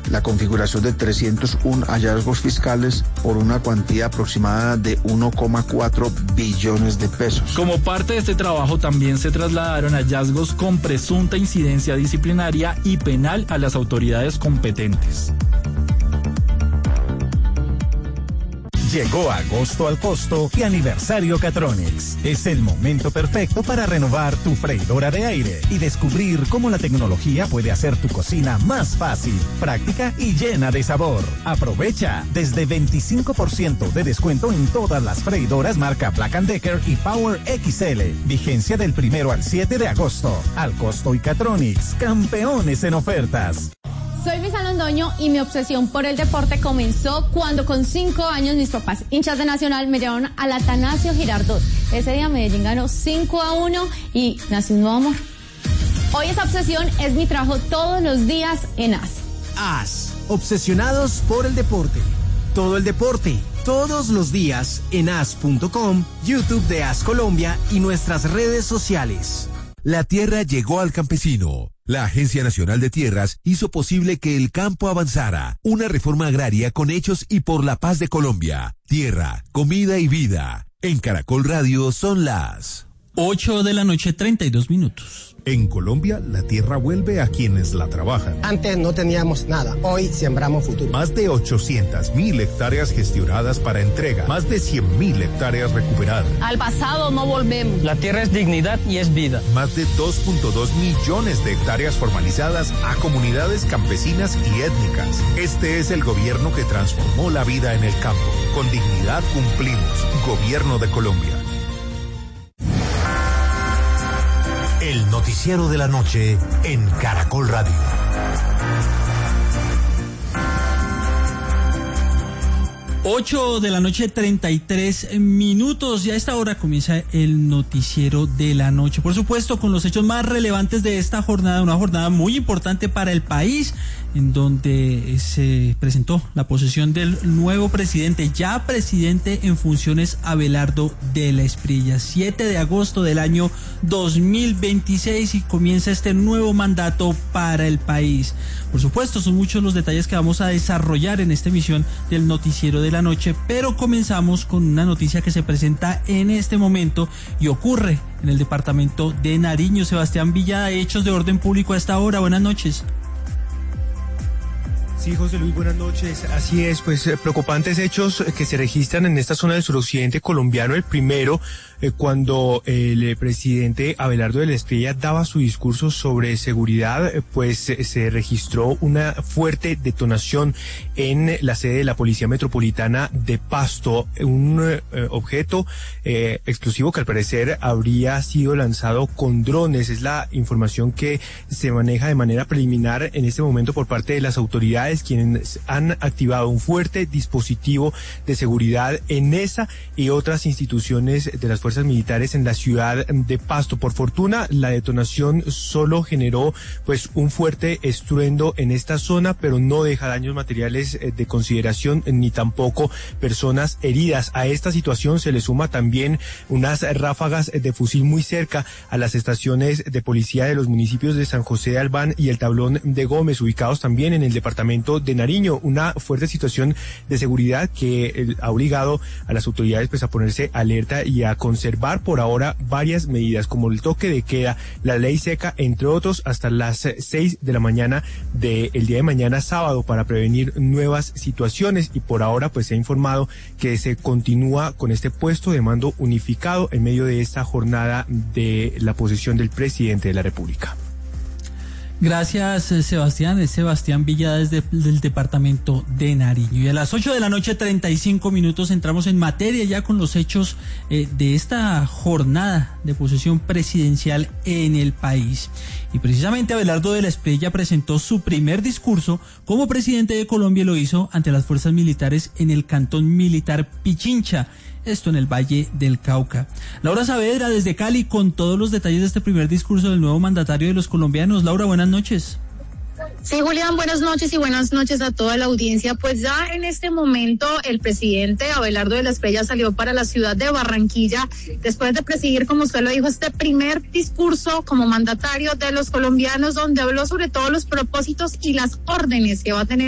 la configuración de 301 hallazgos fiscales por una cuantía aproximada de 1,4 billones de pesos. Como parte de este trabajo también se trasladaron hallazgos con presunta incidencia disciplinaria y penal a las autoridades competentes. Llegó agosto al costo y aniversario Catronics. Es el momento perfecto para renovar tu freidora de aire y descubrir cómo la tecnología puede hacer tu cocina más fácil, práctica y llena de sabor. Aprovecha desde 25% de descuento en todas las freidoras marca Black & Decker y Power XL. Vigencia del 1 al 7 de agosto. Al costo y Catronics, campeones en ofertas. Soy Luisa Londoño y mi obsesión por el deporte comenzó cuando con 5 años mis papás, hinchas de Nacional, me llevaron al Atanasio Girardot. Ese día Medellín ganó 5-1 y nació un nuevo amor. Hoy esa obsesión es mi trabajo todos los días en AS. AS, obsesionados por el deporte. Todo el deporte, todos los días en AS.com, YouTube de AS Colombia y nuestras redes sociales. La tierra llegó al campesino. La Agencia Nacional de Tierras hizo posible que el campo avanzara. Una reforma agraria con hechos y por la paz de Colombia. Tierra, comida y vida. En Caracol Radio son las 8:32 p.m. En Colombia, la tierra vuelve a quienes la trabajan. Antes no teníamos nada, hoy sembramos futuro. Más de 800.000 hectáreas gestionadas para entrega, más de 100.000 hectáreas recuperadas. Al pasado no volvemos. La tierra es dignidad y es vida. Más de 2.2 millones de hectáreas formalizadas a comunidades campesinas y étnicas. Este es el gobierno que transformó la vida en el campo. Con dignidad cumplimos. Gobierno de Colombia. El noticiero de la noche en Caracol Radio. 8:33 p.m. y a esta hora comienza el noticiero de la noche. Por supuesto, con los hechos más relevantes de esta jornada, una jornada muy importante para el país, en donde se presentó la posesión del nuevo presidente, ya presidente en funciones, Abelardo de la Espriella. 7 de agosto del año 2026 y comienza este nuevo mandato para el país. Por supuesto, son muchos los detalles que vamos a desarrollar en esta emisión del noticiero de la noche, pero comenzamos con una noticia que se presenta en este momento y ocurre en el departamento de Nariño. Sebastián Villada, hechos de orden público a esta hora. Buenas noches. Sí, José Luis, buenas noches. Así es, pues preocupantes hechos que se registran en esta zona del suroccidente colombiano. El primero, cuando el presidente Abelardo de la Espriella daba su discurso sobre seguridad, pues se registró una fuerte detonación en la sede de la Policía Metropolitana de Pasto. Un objeto explosivo que al parecer habría sido lanzado con drones. Es la información que se maneja de manera preliminar en este momento por parte de las autoridades, quienes han activado un fuerte dispositivo de seguridad en esa y otras instituciones de las fuerzas militares en la ciudad de Pasto. Por fortuna, la detonación solo generó pues un fuerte estruendo en esta zona, pero no deja daños materiales de consideración ni tampoco personas heridas. A esta situación se le suma también unas ráfagas de fusil muy cerca a las estaciones de policía de los municipios de San José de Albán y el Tablón de Gómez, ubicados también en el departamento de Nariño. Una fuerte situación de seguridad que ha obligado a las autoridades pues a ponerse alerta y a conservar por ahora varias medidas como el toque de queda, la ley seca, entre otros, hasta las 6 de la mañana del día de mañana sábado, para prevenir nuevas situaciones. Y por ahora pues se ha informado que se continúa con este puesto de mando unificado en medio de esta jornada de la posesión del presidente de la República. Gracias, Sebastián. Es Sebastián Villada desde el departamento de Nariño. Y a las 8:35 p.m. entramos en materia ya con los hechos de esta jornada de posesión presidencial en el país. Y precisamente Abelardo de la Espriella presentó su primer discurso como presidente de Colombia y lo hizo ante las fuerzas militares en el cantón militar Pichincha. Esto en el Valle del Cauca. Laura Saavedra desde Cali con todos los detalles de este primer discurso del nuevo mandatario de los colombianos. Laura, buenas noches. Sí, Julián, buenas noches y buenas noches a toda la audiencia. Pues ya en este momento el presidente Abelardo de la Espriella salió para la ciudad de Barranquilla después de presidir, como usted lo dijo, este primer discurso como mandatario de los colombianos, donde habló sobre todos los propósitos y las órdenes que va a tener